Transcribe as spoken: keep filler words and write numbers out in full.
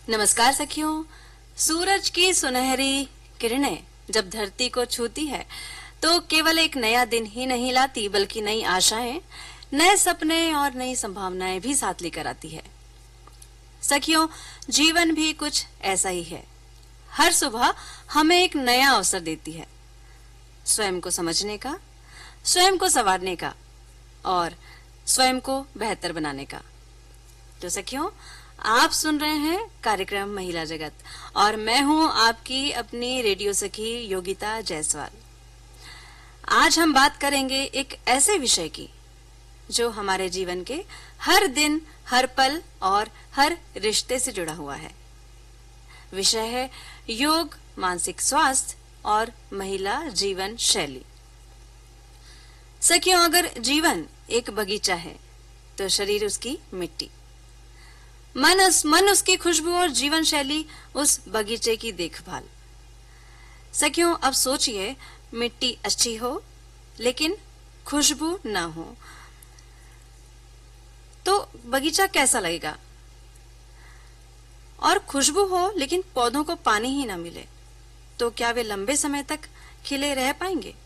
नमस्कार सखियों। सूरज की सुनहरी किरणें जब धरती को छूती है तो केवल एक नया दिन ही नहीं लाती, बल्कि नई आशाएं, नए सपने और नई संभावनाएं भी साथ लेकर आती है। सखियों, जीवन भी कुछ ऐसा ही है। हर सुबह हमें एक नया अवसर देती है, स्वयं को समझने का, स्वयं को संवारने का और स्वयं को बेहतर बनाने का। तो सखियों, आप सुन रहे हैं कार्यक्रम महिला जगत और मैं हूं आपकी अपनी रेडियो सखी योगिता जायसवाल। आज हम बात करेंगे एक ऐसे विषय की जो हमारे जीवन के हर दिन, हर पल और हर रिश्ते से जुड़ा हुआ है। विषय है योग, मानसिक स्वास्थ्य और महिला जीवन शैली। सखियों, अगर जीवन एक बगीचा है तो शरीर उसकी मिट्टी, मन उस मन उसकी खुशबू और जीवन शैली उस बगीचे की देखभाल। सखियों, अब सोचिए, मिट्टी अच्छी हो लेकिन खुशबू ना हो तो बगीचा कैसा लगेगा? और खुशबू हो लेकिन पौधों को पानी ही ना मिले तो क्या वे लंबे समय तक खिले रह पाएंगे?